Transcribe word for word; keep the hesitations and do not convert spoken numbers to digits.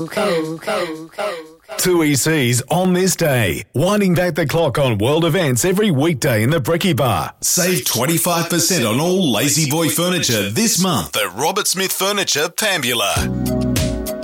Two E Cs on this day, winding back the clock on world events every weekday in the Brekkie Bar. Save twenty-five percent on all Lazy Boy furniture this month at Robert Smith Furniture, Pambula.